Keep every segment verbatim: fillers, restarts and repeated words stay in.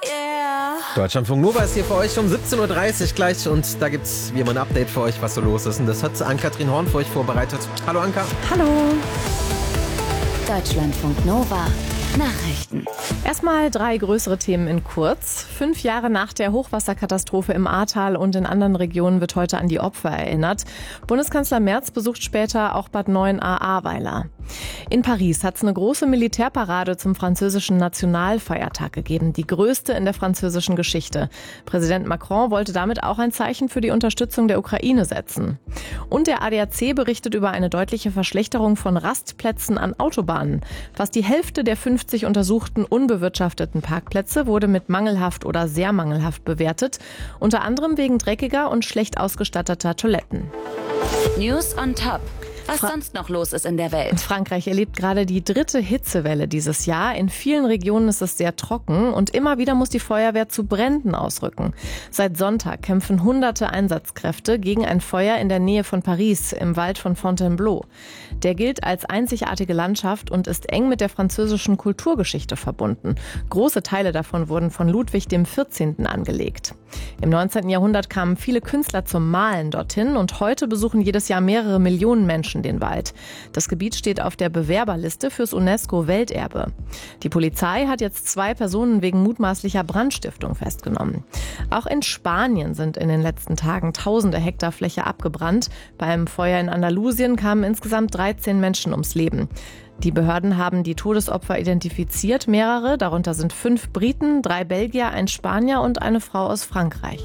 Yeah. Deutschlandfunk Nova ist hier für euch um siebzehn Uhr dreißig gleich und da gibt's wie immer ein Update für euch, was so los ist. Und das hat Ann-Kathrin Horn für euch vorbereitet. Hallo Anka. Hallo. Deutschlandfunk Nova. Nachrichten. Erstmal drei größere Themen in kurz. Fünf Jahre nach der Hochwasserkatastrophe im Ahrtal und in anderen Regionen wird heute an die Opfer erinnert. Bundeskanzler Merz besucht später auch Bad Neuenahr-Ahrweiler. In Paris hat es eine große Militärparade zum französischen Nationalfeiertag gegeben, die größte in der französischen Geschichte. Präsident Macron wollte damit auch ein Zeichen für die Unterstützung der Ukraine setzen. Und der A D A C berichtet über eine deutliche Verschlechterung von Rastplätzen an Autobahnen. Fast die Hälfte der fünfzig untersuchten unbewirtschafteten Parkplätze wurde mit mangelhaft oder sehr mangelhaft bewertet, unter anderem wegen dreckiger und schlecht ausgestatteter Toiletten. News on Top. Was Fra- sonst noch los ist in der Welt. Frankreich erlebt gerade die dritte Hitzewelle dieses Jahr. In vielen Regionen ist es sehr trocken und immer wieder muss die Feuerwehr zu Bränden ausrücken. Seit Sonntag kämpfen hunderte Einsatzkräfte gegen ein Feuer in der Nähe von Paris im Wald von Fontainebleau. Der gilt als einzigartige Landschaft und ist eng mit der französischen Kulturgeschichte verbunden. Große Teile davon wurden von Ludwig dem vierzehnten angelegt. Im neunzehnten Jahrhundert kamen viele Künstler zum Malen dorthin und heute besuchen jedes Jahr mehrere Millionen Menschen den Wald. Das Gebiet steht auf der Bewerberliste fürs UNESCO-Welterbe. Die Polizei hat jetzt zwei Personen wegen mutmaßlicher Brandstiftung festgenommen. Auch in Spanien sind in den letzten Tagen tausende Hektar Fläche abgebrannt. Beim Feuer in Andalusien kamen insgesamt dreizehn Menschen ums Leben. Die Behörden haben die Todesopfer identifiziert, mehrere, darunter sind fünf Briten, drei Belgier, ein Spanier und eine Frau aus Frankreich.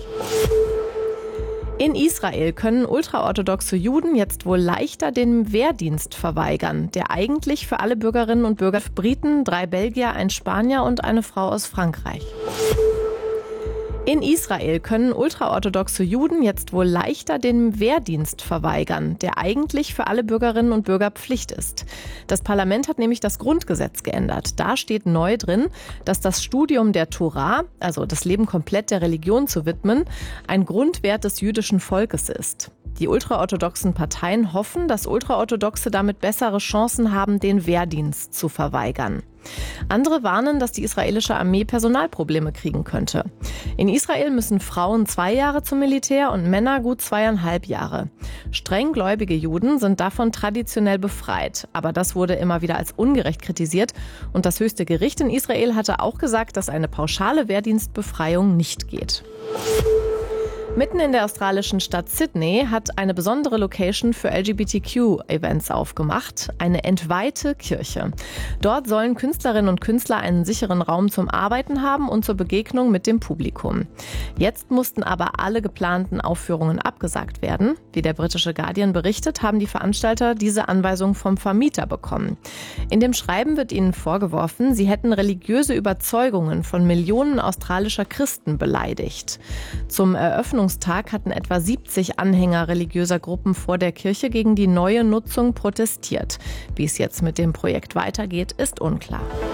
In Israel können ultraorthodoxe Juden jetzt wohl leichter den Wehrdienst verweigern, der eigentlich für alle Bürgerinnen und Bürger Briten, drei Belgier, ein Spanier und eine Frau aus Frankreich. In Israel können ultraorthodoxe Juden jetzt wohl leichter den Wehrdienst verweigern, der eigentlich für alle Bürgerinnen und Bürger Pflicht ist. Das Parlament hat nämlich das Grundgesetz geändert. Da steht neu drin, dass das Studium der Tora, also das Leben komplett der Religion zu widmen, ein Grundwert des jüdischen Volkes ist. Die ultraorthodoxen Parteien hoffen, dass Ultraorthodoxe damit bessere Chancen haben, den Wehrdienst zu verweigern. Andere warnen, dass die israelische Armee Personalprobleme kriegen könnte. In Israel müssen Frauen zwei Jahre zum Militär und Männer gut zweieinhalb Jahre. Strenggläubige Juden sind davon traditionell befreit. Aber das wurde immer wieder als ungerecht kritisiert. Und das höchste Gericht in Israel hatte auch gesagt, dass eine pauschale Wehrdienstbefreiung nicht geht. Mitten in der australischen Stadt Sydney hat eine besondere Location für L G B T Q-Events aufgemacht, eine entweihte Kirche. Dort sollen Künstlerinnen und Künstler einen sicheren Raum zum Arbeiten haben und zur Begegnung mit dem Publikum. Jetzt mussten aber alle geplanten Aufführungen abgesagt werden. Wie der britische Guardian berichtet, haben die Veranstalter diese Anweisung vom Vermieter bekommen. In dem Schreiben wird ihnen vorgeworfen, sie hätten religiöse Überzeugungen von Millionen australischer Christen beleidigt. Zum Eröffnungstag hatten etwa siebzig Anhänger religiöser Gruppen vor der Kirche gegen die neue Nutzung protestiert. Wie es jetzt mit dem Projekt weitergeht, ist unklar.